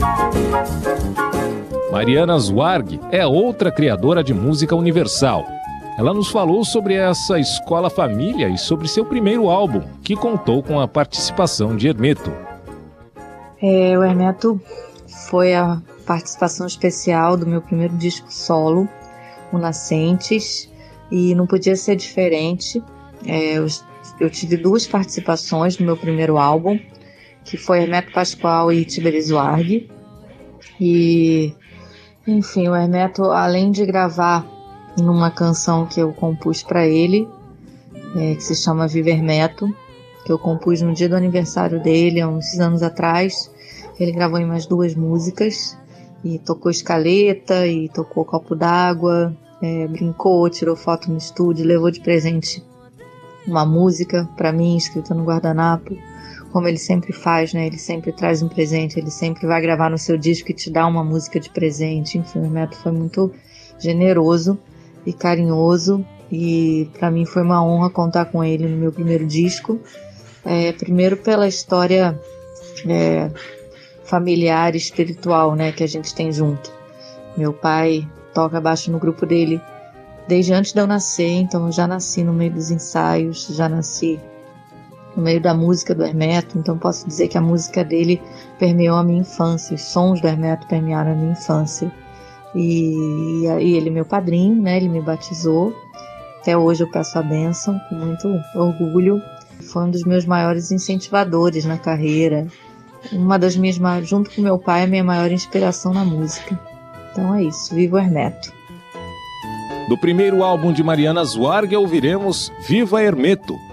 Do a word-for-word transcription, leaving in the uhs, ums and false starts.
Mariana Zwarg é outra criadora de música universal. Ela nos falou sobre essa escola família e sobre seu primeiro álbum, que contou com a participação de Hermeto. É, o Hermeto foi a participação especial do meu primeiro disco solo, o Nascentes, e não podia ser diferente. É, eu, eu tive duas participações no meu primeiro álbum, que foi Hermeto Pascoal e Tiberi Zwarg. E, enfim, o Hermeto, além de gravar numa canção que eu compus para ele, é, que se chama Viva Hermeto, que eu compus no dia do aniversário dele, há uns anos atrás. Ele gravou em mais duas músicas, e tocou escaleta, e tocou copo d'água, é, brincou, tirou foto no estúdio, levou de presente uma música para mim, escrita no guardanapo, como ele sempre faz, né? Ele sempre traz um presente, ele sempre vai gravar no seu disco e te dá uma música de presente. Enfim, o Hermeto foi muito generoso e carinhoso, e para mim foi uma honra contar com ele no meu primeiro disco. É, primeiro pela história é, familiar e espiritual, né, que a gente tem junto. Meu pai toca baixo no grupo dele desde antes de eu nascer, então eu já nasci no meio dos ensaios, já nasci no meio da música do Hermeto, então posso dizer que a música dele permeou a minha infância, os sons do Hermeto permearam a minha infância. E, e ele é meu padrinho, né? Ele me batizou. Até hoje eu peço a bênção com muito orgulho. Foi um dos meus maiores incentivadores na carreira. Uma das minhas, junto com meu pai, a minha maior inspiração na música. Então é isso, viva o Hermeto. Do primeiro álbum de Mariana Zwarg ouviremos Viva Hermeto.